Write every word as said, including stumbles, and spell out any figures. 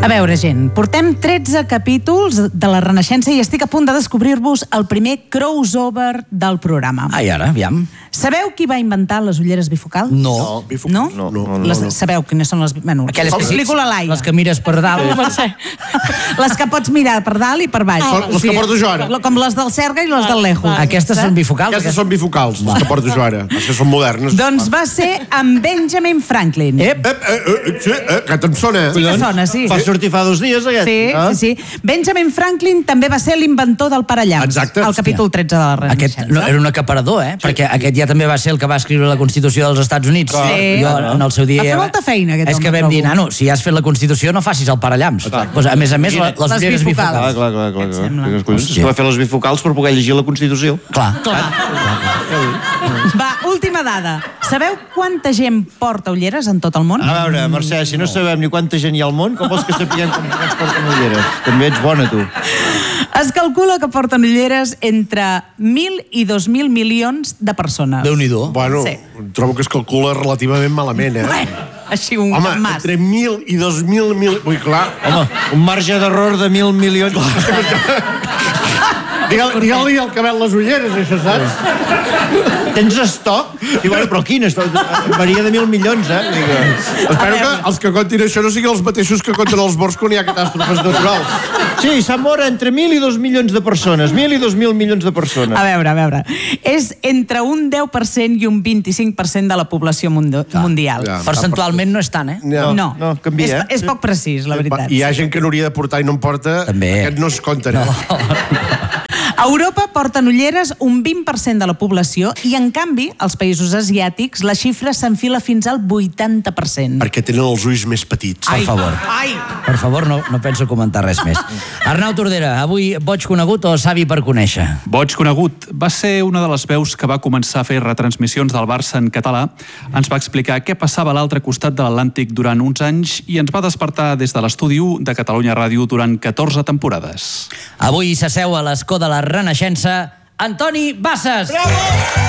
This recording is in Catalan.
A veure, gent, portem tretze capítols de la Renaixença i estic a punt de descobrir-vos el primer crossover del programa. Ai, ara, aviam. Sabeu qui va inventar les ulleres bifocals? No. No? Bifocals? No? No, no, no, Les, no. sabeu quines són les... Bueno, Aquelles que, explico la Laia. les que mires per dalt. Les que pots mirar per dalt i per baix. Ah, les que porto jo ara. Com les del Serga i les del Lejo. Aquestes són bifocals. Aquestes són bifocals, les que porto jo ara. Les que són modernes. Doncs va ser amb Benjamin Franklin. Ep. Eh, eh, eh, sí, eh, que te'n sona. Sí que sona, sí. Va sortir fa dos dies, aquest. Sí, ah? sí, sí. Benjamin Franklin també va ser l'inventor del parallamps. Exacte. Al capítol tretze de la Renaixença. Aquest no, era un acaparador, eh? Sí. Perquè aquest ja també va ser el que va escriure la Constitució dels Estats Units. Sí. Jo, en el seu dia... Va fer molta feina, aquest És home, que vam trobo. dir, nano, si has fet la Constitució no facis el parallamps. Pues, a més a més, la, les Les ulleres bifocals. Ah, bifocals. clar, clar, clar. clar. sembla? Que collons, es va fer les bifocals per poder llegir la Constitució. Clar. Va, última dada. Sabeu quanta gent porta ulleres en tot el món? A veure, Mercè, si no sabem ni quanta gent hi ha al món, com vols que sapiguem com es porten ulleres? També ets bona, tu. Es calcula que porten ulleres entre mil i dos mil milions de persones. Déu-n'hi-do. Bueno, Sí. trobo que es calcula relativament malament, eh? Bueno, així un Home, mas. entre mil i dos mil... mil... Vull, clar... Home, un marge d'error de mil milions. Digue-li digue al que ven les ulleres, això, saps? Tens estoc? I bueno, però quin estoc? Varia de mil milions, eh? Digue. Espero que els que contin això no siguin els mateixos que compten els morts quan hi ha catàstrofes naturals. Sí, s'han mort entre mil i dos milions de persones. Mil i dos mil milions de persones. A veure, a veure. És entre un deu per cent i un vint-i-cinc per cent de la població mundo- mundial. Ja. Percentualment no és tant, eh? No. No, no, canvia, és, és poc precís, la veritat. Hi ha gent que n'hauria de portar i no en porta. També. Aquest no es compten. No. A Europa porten ulleres un vint per cent de la població i, en canvi, als països asiàtics la xifra s'enfila fins al vuitanta per cent. Perquè tenen els ulls més petits. Per favor. Ai! Per favor, no, no penso comentar res més. Arnau Tordera, avui boig conegut o savi per conèixer? Boig conegut. Va ser una de les veus que va començar a fer retransmissions del Barça en català. Ens va explicar què passava a l'altre costat de l'Atlàntic durant uns anys i ens va despertar des de l'estudi u de Catalunya Ràdio durant catorze temporades. Avui s'asseu a l'escó de la Renaixença Antoni Bassas. Bravo!